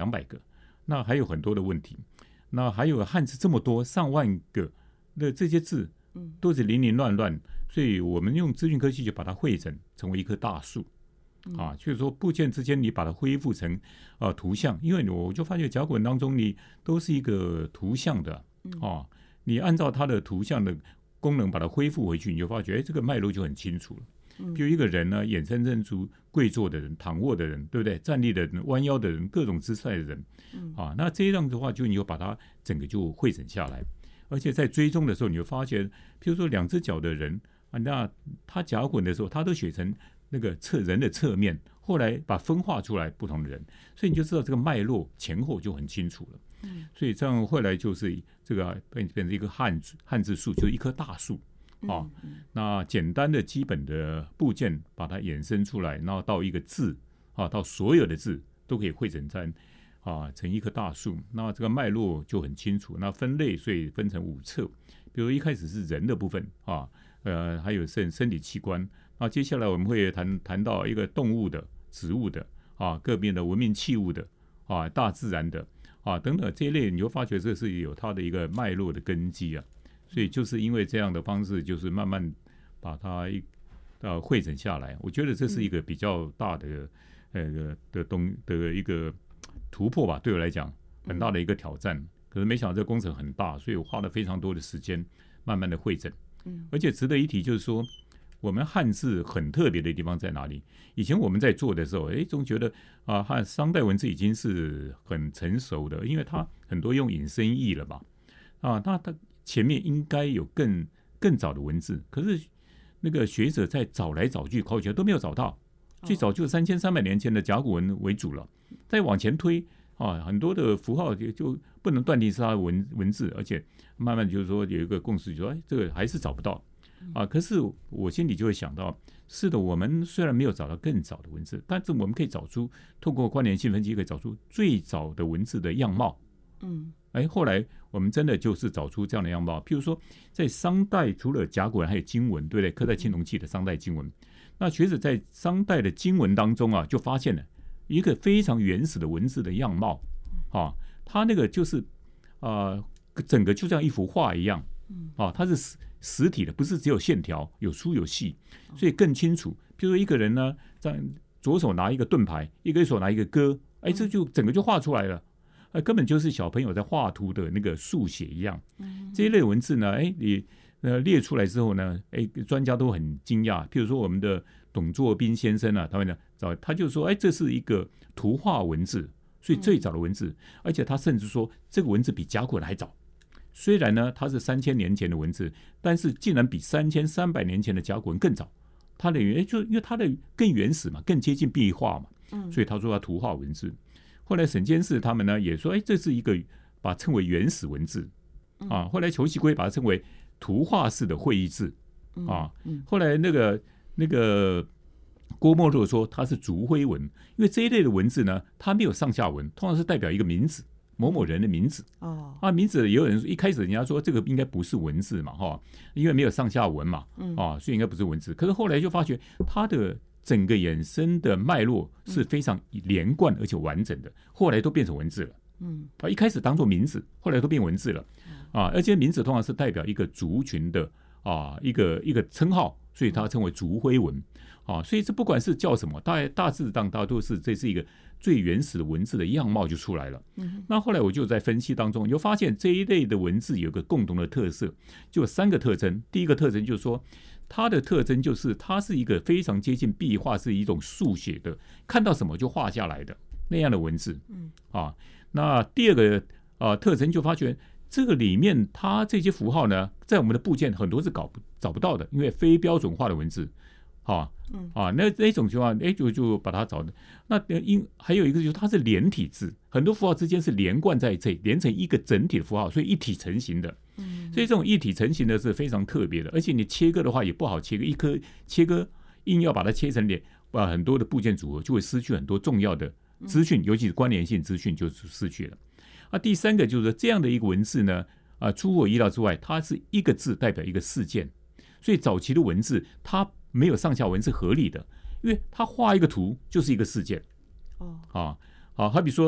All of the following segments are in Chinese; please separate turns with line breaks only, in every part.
200个，那还有很多的问题。那还有汉字这么多上万个，那这些字都是零零乱乱，所以我们用资讯科技就把它汇整成为一棵大树。就是说部件之间你把它恢复成图像，因为我就发觉甲骨文当中你都是一个图像的你按照它的图像的功能把它恢复回去，你就发觉这个脉络就很清楚了。比如一个人呢，眼神认出跪坐的人、躺卧的人，对不对？站立的人、弯腰的人，各种姿态的人，那这样的话，你就把它整个就汇整下来。而且在追踪的时候，你就发现，譬如说2只脚的人那他甲骨文的时候，他都写成那个人的侧面，后来把分化出来不同的人，所以你就知道这个脉络前后就很清楚了。所以这样后来就是这个变成一个汉字树，就是一棵大树。那简单的基本的部件把它衍生出来，然后到一个字到所有的字都可以汇整在成一棵大树。那这个脉络就很清楚。那分类所以分成5册，比如一开始是人的部分还有身体器官。那接下来我们会谈到一个动物的、植物的各边的文明器物的大自然的等等这一类，你就发觉这是有它的一个脉络的根基所以就是因为这样的方式，就是慢慢把它汇整下来。我觉得这是一个比较大的的一个突破吧，对我来讲很大的一个挑战。可是没想到这个工程很大，所以我花了非常多的时间慢慢的汇整。而且值得一提就是说，我们汉字很特别的地方在哪里？以前我们在做的时候，总觉得商代文字已经是很成熟的，因为它很多用引申义了嘛那它前面应该有更早的文字，可是那个学者在找来找去，考古学都没有找到。最早就3300年前的甲骨文为主了，再往前推很多的符号就不能断定是它的文字，而且慢慢就是说有一个共识，就说这个还是找不到可是我心里就会想到，是的，我们虽然没有找到更早的文字，但是我们可以找出，透过关联性分析可以找出最早的文字的样貌。后来我们真的就是找出这样的样貌。譬如说在商代除了甲骨文还有经文，对不对？刻在青铜器的商代经文，那学者在商代的经文当中就发现了一个非常原始的文字的样貌它那个就是整个就像一幅画一样它是实体的，不是只有线条，有粗有细，所以更清楚。譬如说一个人呢，在左手拿一个盾牌，一个手拿一个戈，这就整个就画出来了。根本就是小朋友在画图的那个速写一样。这一类文字呢，你列出来之后呢，专家都很惊讶。譬如说我们的董作宾先生他就说，这是一个图画文字，所以最早的文字，而且他甚至说这个文字比甲骨文还早。虽然呢它是3000年前的文字，但是竟然比3300年前的甲骨文更早。它的原因就因为它的更原始嘛，更接近壁画嘛，所以他说它图画文字。后来沈监事他们呢也说，这是一个把它称为原始文字后来裘锡圭把它称为图画式的会意字后来那个郭沫若说它是族徽文，因为这一类的文字呢，它没有上下文，通常是代表一个名字，某某人的名字名字也有人说一开始人家说这个应该不是文字嘛因为没有上下文嘛所以应该不是文字。可是后来就发觉它的整个衍生的脉络是非常连贯而且完整的，后来都变成文字了。一开始当作名字，后来都变文字了而且名字通常是代表一个族群的一个称号，所以它称为族徽文所以这不管是叫什么，大致上大都是这是一个最原始的文字的样貌就出来了。那后来我就在分析当中，你就发现这一类的文字有个共同的特色，就有3个特征。第一个特征就是说，它的特征就是它是一个非常接近壁画，是一种速写的，看到什么就画下来的那样的文字那第二个特征就发觉这个里面它这些符号呢，在我们的部件很多是找不到的，因为非标准化的文字那种情况就把它找的。那还有一个就是它是连体字，很多符号之间是连贯在这里，连成一个整体的符号，所以一体成型的。所以这种一体成型的是非常特别的，而且你切割的话也不好切割，一颗切割硬要把它切成很多的部件组合，就会失去很多重要的资讯，尤其是关联性资讯就失去了。第3个就是这样的一个文字呢出乎我意料之外，它是一个字代表一个事件，所以早期的文字它没有上下文是合理的，因为它画一个图就是一个事件好比说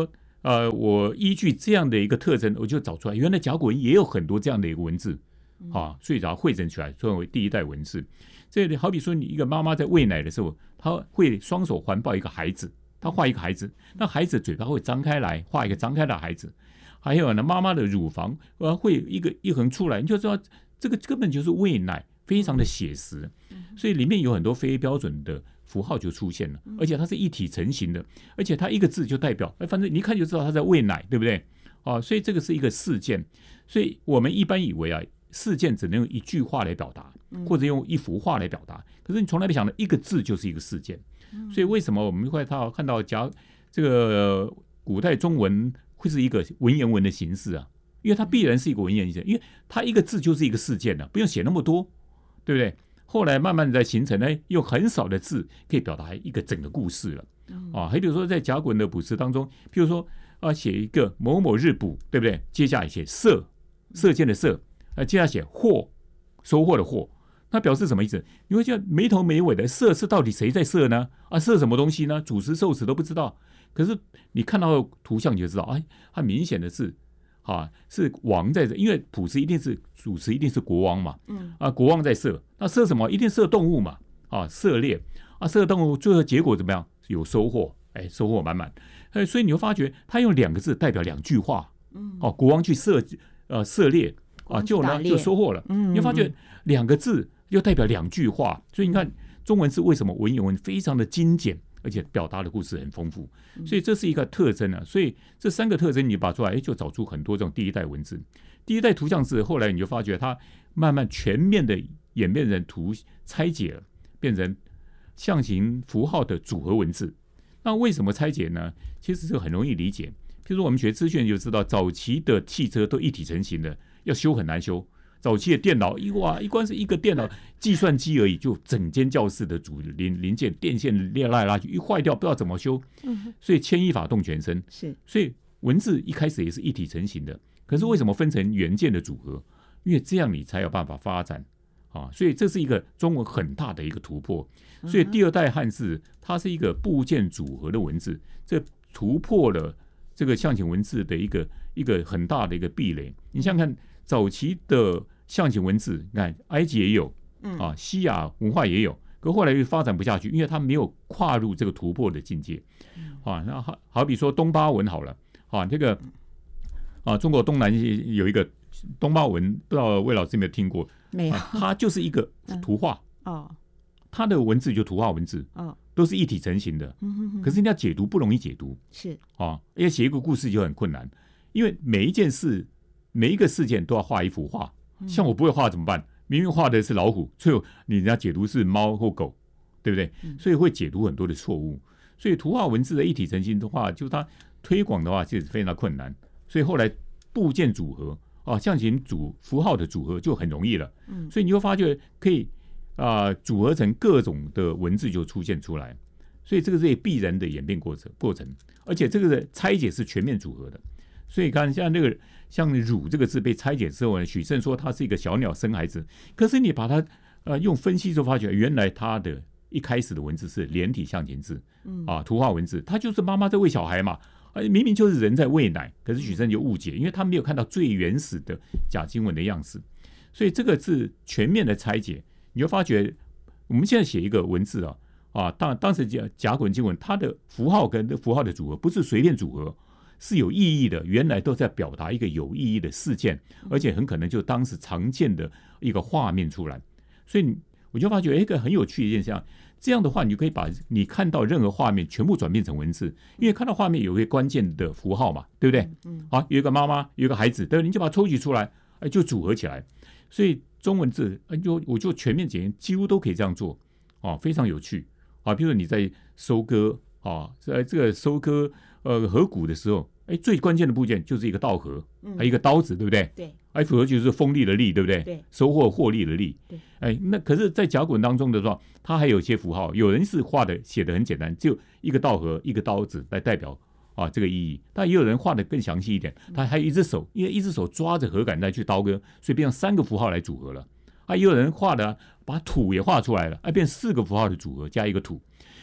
我依据这样的一个特征，我就找出来，原来甲骨文也有很多这样的一个文字所以把它汇整起来，作为第一代文字。这里好比说，你一个妈妈在喂奶的时候，她会双手环抱一个孩子，她画一个孩子，那孩子嘴巴会张开来，画一个张开的孩子。还有呢，妈妈的乳房会一横出来，你就知道这个根本就是喂奶，非常的写实。所以里面有很多非标准的符号就出现了，而且它是一体成型的，而且它一个字就代表，反正你一看就知道它在喂奶，对不对？所以这个是一个事件。所以我们一般以为事件只能用一句话来表达，或者用一幅画来表达，可是你从来没想到一个字就是一个事件。所以为什么我们会看到这个古代中文会是一个文言文的形式啊？因为它必然是一个文言文，因为它一个字就是一个事件了，不用写那么多，对不对？后来慢慢的形成用很少的字可以表达一个整个故事了。还比如说在甲骨文的卜辞当中，譬如说写一个某某日卜，对不对？接下来写射，射箭的射，接下来写获，收获的获，那表示什么意思？你会觉得没头没尾的射是到底谁在射呢？射什么东西呢？主词受词都不知道。可是你看到图像你就知道，它明显的是王在这，因为卜辞一定是主词一定是国王嘛，国王在射，那射什么？一定射动物嘛，射猎射动物，最后结果怎么样？有收获，收获满满。所以你会发觉，他用2个字代表2句话，国王去射猎就收获了。你会发觉2个字又代表2句话，所以你看中文字为什么文言文非常的精简，而且表达的故事很丰富，所以这是一个特征所以这3个特征你把出来，就找出很多这种第一代文字。第一代图像字后来你就发觉它慢慢全面的演变成拆解了，变成象形符号的组合文字。那为什么拆解呢？其实这个很容易理解。譬如说我们学资讯就知道，早期的汽车都一体成型的，要修很难修。早期的电脑一光是一个电脑计算机而已，就整间教室的主零件电线拉来拉去，一坏掉不知道怎么修，所以牵一发动全身。所以文字一开始也是一体成型的，可是为什么分成元件的组合？因为这样你才有办法发展所以这是一个中文很大的一个突破。所以第2代汉字它是一个部件组合的文字，这突破了这个象形文字的一个很大的一个壁垒。你想想看，早期的象形文字，你看埃及也有西亚文化也有，可后来又发展不下去，因为它没有跨入这个突破的境界。那好比说东巴文好了，这个中国东南有一个东巴文，不知道魏老师有没有听过？
没有。它
就是一个图画它的文字就图画文字都是一体成型的。可是你要解读不容易解读，
是
要写一个故事就很困难，因为每一个事件都要画一幅画。像我不会画怎么办？明明画的是老虎，最后你人家解读是猫或狗，对不对？所以会解读很多的错误。所以图画文字的一体成型的话，就它推广的话其实非常困难。所以后来部件组合象形符号的组合就很容易了。所以你会发觉可以组合成各种的文字就出现出来。所以这个是必然的演变过程，而且这个的拆解是全面组合的。所以看像乳这个字被拆解之后呢，许慎说它是一个小鸟生孩子，可是你把它用分析就发觉，原来它的一开始的文字是连体象形字图画文字，它就是妈妈在喂小孩嘛，明明就是人在喂奶，可是许慎就误解，因为他没有看到最原始的甲经文的样式。所以这个字全面的拆解，你就发觉我们现在写一个文字当时甲骨文经文它的符号跟符号的组合不是随便组合，是有意义的，原来都在表达一个有意义的事件，而且很可能就当时常见的一个画面出来。所以我就发觉一个很有趣的现象，这样的话你就可以把你看到任何画面全部转变成文字，因为看到画面有一个关键的符号嘛，对不对？有一个妈妈，有一个孩子，对不对？你就把它抽取出来，就组合起来。所以中文字我就全面检验，几乎都可以这样做非常有趣比如说你在收割在这个收割河谷的时候，最关键的部件就是一个稻禾，还有一个刀子，对不对？
对。
符合就是锋利的利，对不对？
对。
收获获利的利。
对。
那可是，在甲骨文当中的话，它还有一些符号，有人是写的很简单，就一个稻禾，一个刀子来代表这个意义。但也有人画的更详细一点，他还有一只手，因为一只手抓着禾杆来去刀割，所以变成3个符号来组合了。也有人画的把土也画出来了，变4个符号的组合加一个土。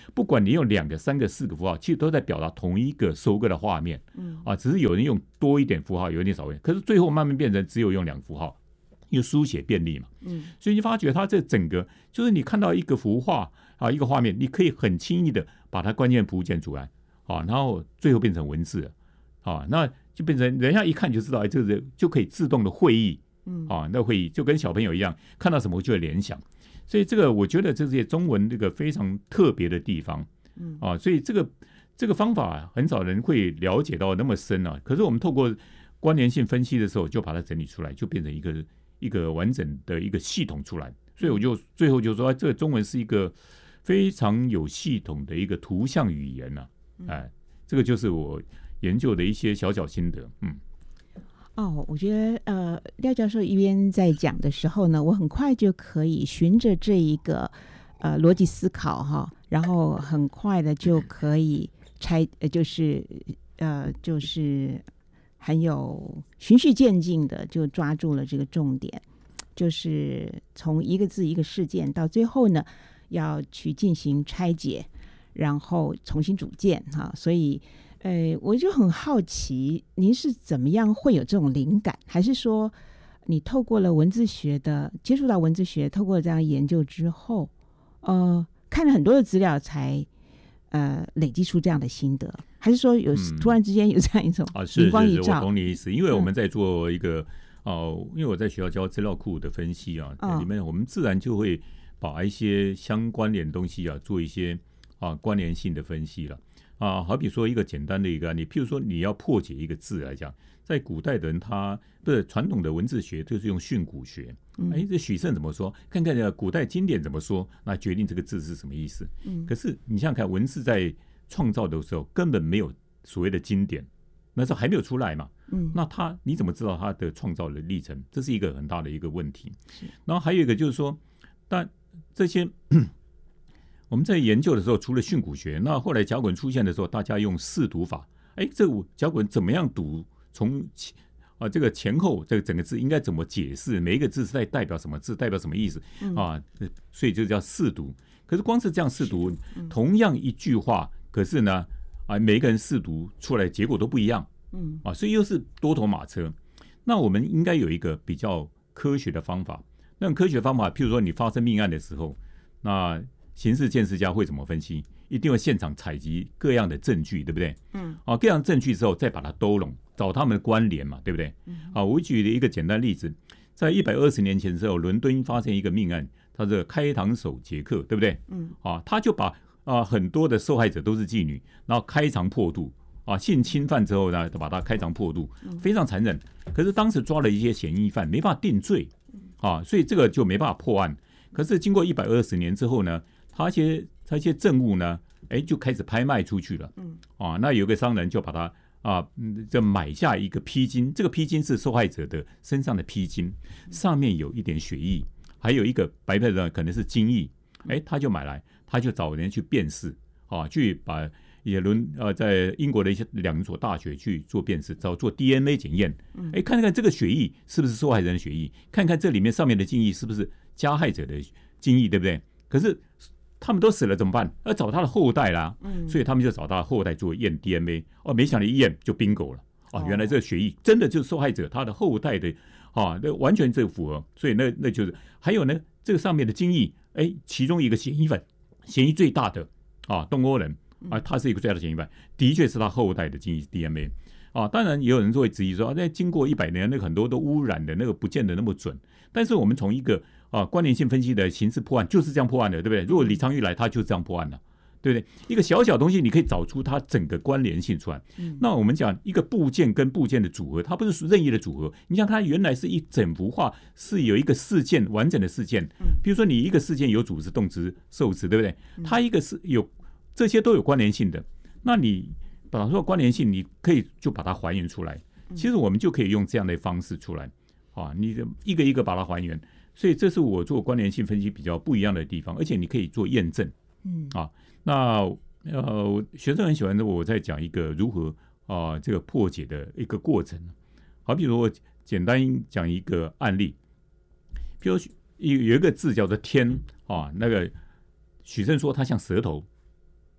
不管你用2个、3个、4个符号，其实都在表达同一个收割的画面。只是有人用多一点符号，有点少一点，可是最后慢慢变成只有用2个符号，因为书写便利嘛。所以你发觉它这整个就是你看到一个幅画一个画面，你可以很轻易的把它关键谱剪出来然后最后变成文字了那就变成人家一看就知道，这个就可以自动的会意那会议就跟小朋友一样，看到什么就会联想。所以这个我觉得这是中文这个非常特别的地方所以这个方法很少人会了解到那么深可是我们透过关联性分析的时候，就把它整理出来，就变成一个完整的一个系统出来。所以我就最后就说，这个中文是一个非常有系统的一个图像语言这个就是我研究的一些小小心得。
我觉得廖教授一边在讲的时候呢，我很快就可以循着这一个逻辑思考然后很快的就可以就是很有循序渐进的就抓住了这个重点，就是从一个字一个事件到最后呢要去进行拆解，然后重新组建所以我就很好奇，您是怎么样会有这种灵感？还是说你透过了文字学的接触到文字学，透过这样研究之后看了很多的资料才累积出这样的心得？还是说有突然之间有这样一种灵光一照？
是我懂你意思。因为我们在做一个因为我在学校教资料库的分析里面我们自然就会把一些相关联的东西做一些关联性的分析了好比说一个简单的一个案例，譬如说你要破解一个字来讲，在古代的人他不是传统的文字学就是用训诂学这许慎怎么说，看看古代经典怎么说，那决定这个字是什么意思可是你想想看，文字在创造的时候根本没有所谓的经典，那时候还没有出来嘛那你怎么知道他的创造的历程？这是一个很大的一个问题。然后还有一个就是说，但这些我们在研究的时候，除了训诂学，那后来甲骨文出现的时候，大家用视读法。这个甲骨文怎么样读？从这个前后这个整个字应该怎么解释？每一个字是在代表什么字，代表什么意思所以就叫视读。可是光是这样视读，同样一句话，可是呢每一个人视读出来结果都不一样所以又是多头马车。那我们应该有一个比较科学的方法。那种科学方法，譬如说你发生命案的时候，那刑事鉴识家会怎么分析？一定会现场采集各样的证据，对不对？各样证据之后再把它兜拢，找他们的关联嘛，对不对？我举了一个简单例子，在120年前的时候，伦敦发生一个命案，他是开膛手杰克，对不对？他就把很多的受害者都是妓女，然后开肠破肚性侵犯之后呢，把他开肠破肚，非常残忍。可是当时抓了一些嫌疑犯，没办法定罪所以这个就没办法破案。可是经过120年之后呢，他一些证物呢，就开始拍卖出去了。那有个商人就把它就买下一个披巾，这个披巾是受害者的身上的披巾，上面有一点血液，还有一个白白的可能是精液。他就买来，他就找人去辨识去把在英国的一些2所大学去做辨识，做 DNA 检验，看看这个血液是不是受害人的血液，看看这里面上面的精液是不是加害者的精液，对不对？可是他们都死了怎么办？要找他的后代啦，所以他们就找他的后代做验 DNA。没想到一验就 bingo 了原来这个血液真的就是受害者他的后代的那完全这个符合。所以那就是还有呢，这个上面的精液，其中一个嫌疑最大的东欧人他是一个最大的嫌疑犯，的确是他后代的精液 DNA。当然也有人会质疑说，经过100年，那个很多都污染的，那个不见得那么准。但是我们从一个关联性分析的形式破案，就是这样破案的，对不对？如果李昌钰来，他就这样破案了，对不对？一个小小东西，你可以找出它整个关联性出来。那我们讲一个部件跟部件的组合，它不是任意的组合。你像它原来是一整幅画，是有一个事件完整的事件。比如说你一个事件有主词、动词、受词，对不对？它一个是有这些都有关联性的。那你把它说关联性，你可以就把它还原出来。其实我们就可以用这样的方式出来你一个一个把它还原。所以这是我做关联性分析比较不一样的地方，而且你可以做验证。那学生很喜欢我在讲一个如何这个破解的一个过程。好，比如我简单讲一个案例，比如有一个字叫做天那个许慎说它像舌头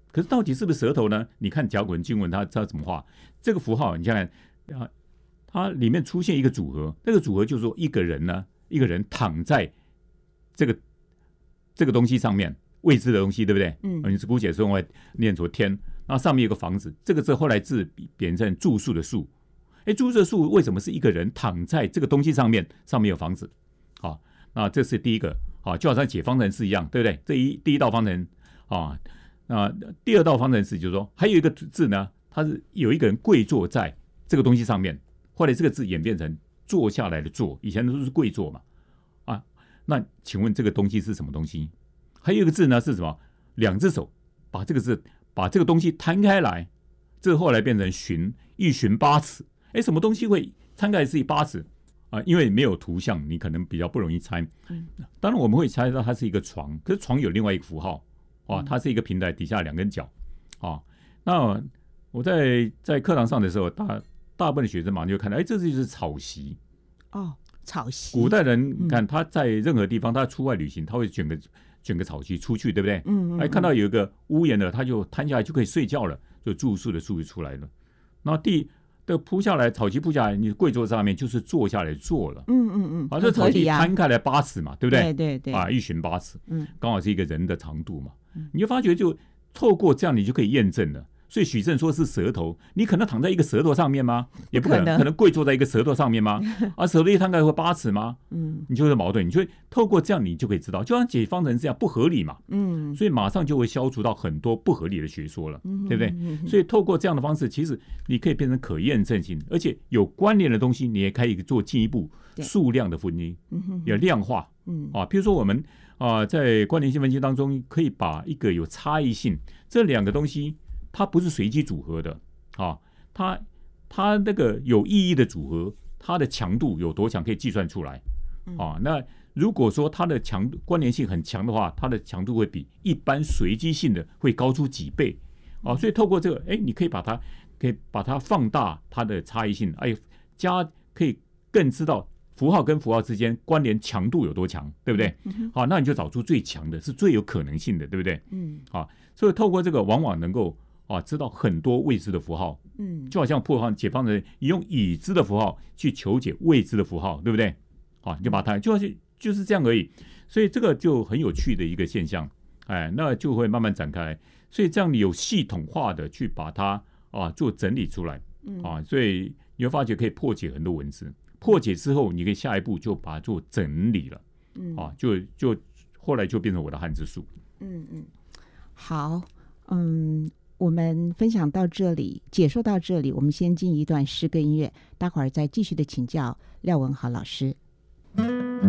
可是到底是不是舌头呢？你看甲骨文、金文它怎么画？这个符号你看它里面出现一个组合，那个组合就是说一个人躺在这个东西上面，未知的东西，对不对？你是姑且说我念作天，然后上面有个房子，这个字后来字变成住宿的宿。住宿的宿为什么是一个人躺在这个东西上面，上面有房子？好，那这是第一个，就好像解方程式一样，对不对？第一道方程那第二道方程式就是说，还有一个字呢，它是有一个人跪坐在这个东西上面，后来这个字演变成坐下来的坐，以前都是跪坐嘛。那请问这个东西是什么东西？还有一个字呢是什么？两只手把这个东西摊开来，这后来变成寻，1寻8尺。什么东西会摊开来是8尺？因为没有图像，你可能比较不容易猜。当然我们会猜到它是一个床，可是床有另外一个符号，它是一个平台，底下2根脚。那我在课堂上的时候，大部分的学生马上就看到，这就是草席。
草席。古
代人看他在任何地方，他出外旅行，他会卷个草席出去，对不对？看到有一个屋檐的，他就摊下来就可以睡觉了，就住宿的宿就出来了。然后铺下来，草席铺下来，你跪坐上面就是坐下来坐了。这草席摊开来8尺嘛，对不对？
对。
1寻8尺，刚好是一个人的长度嘛。你就发觉，就透过这样，你就可以验证了。所以许慎说是舌头，你可能躺在一个舌头上面吗？也不可能，可能跪坐在一个舌头上面吗？舌头一摊开会8尺吗？你就会矛盾，你就会透过这样，你就可以知道，就像解方程式这样不合理嘛。所以马上就会消除到很多不合理的学说了，对不对？所以透过这样的方式，其实你可以变成可验证性，而且有关联的东西，你也可以做进一步数量的分析，有量化。比如说我们在关联性分析当中，可以把一个有差异性这2个东西。它不是随机组合的，它那个有意义的组合，它的强度有多强可以计算出来。那如果说它的关联性很强的话，它的强度会比一般随机性的会高出几倍。所以透过这个，你可以把它放大它的差异性，可以更知道符号跟符号之间关联强度有多强，对不对？那你就找出最强的，是最有可能性的，对不对？所以透过这个，往往能够知道很多未知的符号，就好像解方程式用已知的符号去求解未知的符号，对不对？你就把它就是这样而已。所以这个就很有趣的一个现象，那就会慢慢展开。所以这样你有系统化的去把它做整理出来，所以你会发觉可以破解很多文字。破解之后，你可以下一步就把它做整理了，就后来就变成我的汉字术。
好，我们分享到这里，解说到这里，我们先进一段诗歌音乐，待会儿再继续的请教廖文豪老师。